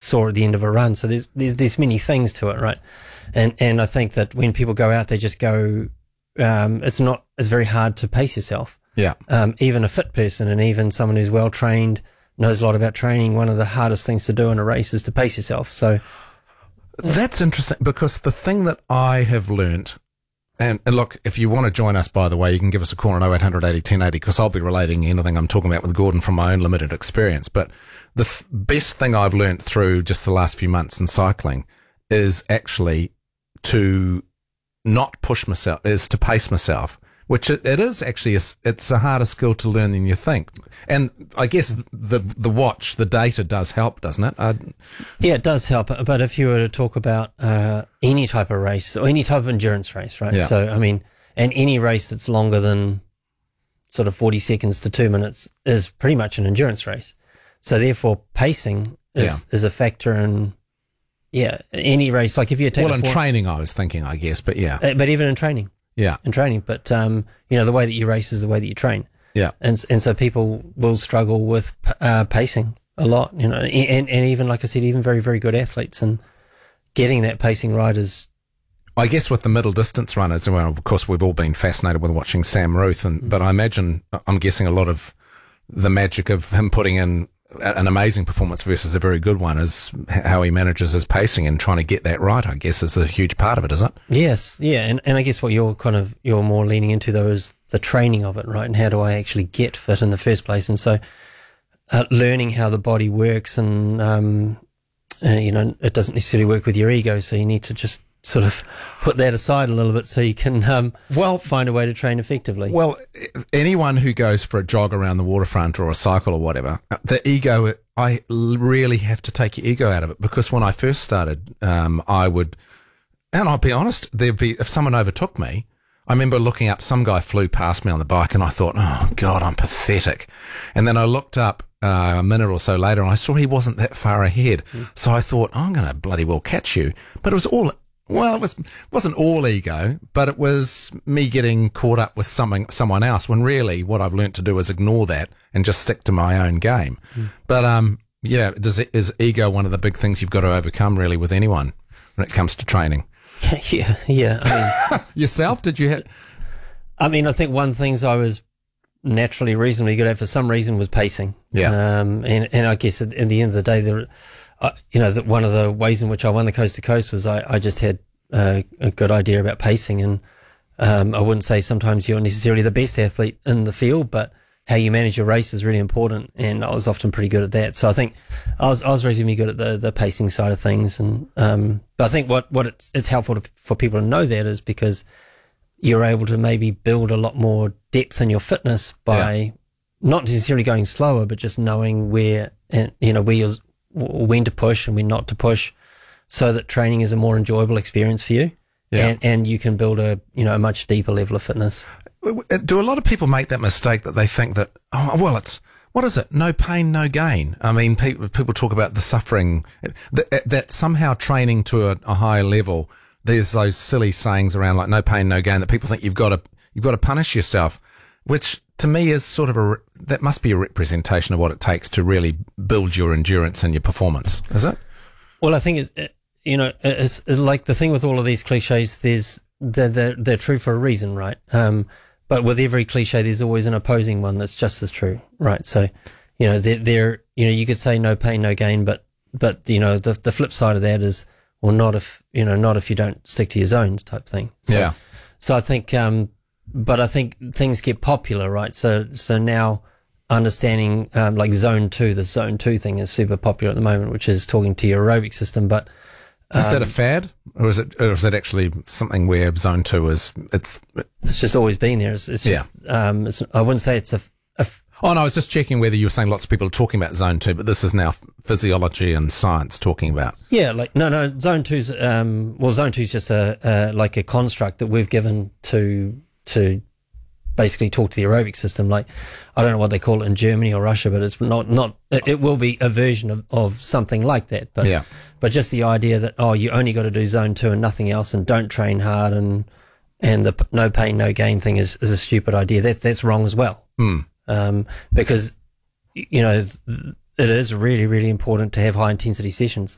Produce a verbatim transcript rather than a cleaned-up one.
saw at the end of a run. So there's there's there's many things to it, right? And and I think that when people go out, they just go. Um, it's not. It's very hard to pace yourself. Yeah. Um, even a fit person and even someone who's well trained, knows a lot about training, one of the hardest things to do in a race is to pace yourself. So that's interesting, because the thing that I have learnt, and, and look, if you want to join us, by the way, you can give us a call on oh eight hundred eighty ten eighty, because I'll be relating anything I'm talking about with Gordon from my own limited experience. But the th- best thing I've learnt through just the last few months in cycling is actually to not push myself, is to pace myself. Which it, it is actually, a, it's a harder skill to learn than you think. And I guess the the watch, the data does help, doesn't it? I, yeah, it does help. But if you were to talk about uh, any type of race or any type of endurance race, right? Yeah. So, I mean, and any race that's longer than sort of forty seconds to two minutes is pretty much an endurance race. So therefore, pacing is, Yeah. is a factor in, yeah, any race. Like if you take well, a in four, training, I was thinking, I guess, but yeah. uh, but even in training. Yeah. In training, but um, you know, the way that you race is the way that you train. Yeah. And and so people will struggle with uh, pacing a lot, you know, and, and even, like I said, even very, very good athletes, and getting that pacing right is... I guess with the middle distance runners, well, of course, we've all been fascinated with watching Sam Ruth, and, but I imagine, I'm guessing a lot of the magic of him putting in an amazing performance versus a very good one is how he manages his pacing, and trying to get that right, I guess, is a huge part of it, is it? Yes, yeah, and, and I guess what you're kind of, you're more leaning into, though, is the training of it, right, and how do I actually get fit in the first place, and so uh, learning how the body works, and, um, uh, you know, it doesn't necessarily work with your ego, so you need to just sort of put that aside a little bit so you can um, well find a way to train effectively. Well, anyone who goes for a jog around the waterfront or a cycle or whatever, the ego, I really have to take your ego out of it, because when I first started, um, I would, and I'll be honest, there'd be, if someone overtook me, I remember looking up, some guy flew past me on the bike, and I thought, oh God, I'm pathetic. And then I looked up uh, a minute or so later, and I saw he wasn't that far ahead. Mm. So I thought, oh, I'm going to bloody well catch you. But it was all... Well, it was, wasn't all ego, but it was me getting caught up with something, someone else, when really what I've learnt to do is ignore that and just stick to my own game. Mm. But, um, yeah, does it, is ego one of the big things you've got to overcome really with anyone when it comes to training? yeah, yeah. I mean, yourself, did you have? I mean, I think one things I was naturally reasonably good at for some reason was pacing. Yeah. Um, and, and I guess at, at the end of the day, there, Uh, you know, that one of the ways in which I won the Coast to Coast was I, I just had uh, a good idea about pacing, and um, I wouldn't say sometimes you're necessarily the best athlete in the field, but how you manage your race is really important, and I was often pretty good at that. So I think I was I was reasonably good at the, the pacing side of things, and um, but I think what what it's it's helpful to, for people to know that is because you're able to maybe build a lot more depth in your fitness by yeah. not necessarily going slower, but just knowing where and you know where you're. when to push and when not to push, so that training is a more enjoyable experience for you. Yeah. And, and you can build a, you know, a much deeper level of fitness. Do a lot of people make that mistake that they think that, oh, well, it's, what is it? No pain, no gain. I mean, people, people talk about the suffering, that, that somehow training to a, a higher level, there's those silly sayings around like no pain, no gain, that people think you've got to, you've got to punish yourself, which to me is sort of a, that must be a representation of what it takes to really build your endurance and your performance, is it? Well, I think it's, you know, it's, it's like the thing with all of these cliches, there's, they're, they're, they're true for a reason, right? Um, but with every cliche, there's always an opposing one that's just as true, right? So, you know, they're, they're you know, you could say no pain, no gain, but, but, you know, the, the flip side of that is, well, not if, you know, not if you don't stick to your zones type thing. So, yeah. So I think, um, but I think things get popular, right? So, so now understanding, um, like zone two, the zone two thing is super popular at the moment, which is talking to your aerobic system. But, um, is that a fad, or is it, or is it actually something where zone two is, it's, it's just always been there. It's, it's just, yeah. um, it's, I wouldn't say it's a, a, oh no, I was just checking whether you were saying lots of people are talking about zone two, but this is now physiology and science talking about. Yeah, like, no, no, zone two's, um, well, zone two's just a, uh, like a construct that we've given to, to basically talk to the aerobic system. Like, I don't know what they call it in Germany or Russia, but it's not, not, it, it will be a version of, of something like that. But, yeah. but just the idea that, oh, you only got to do zone two and nothing else, and don't train hard, and, and the no pain, no gain thing is, is a stupid idea. That, that's wrong as well. Mm. Um, because, you know, it is really, really important to have high intensity sessions.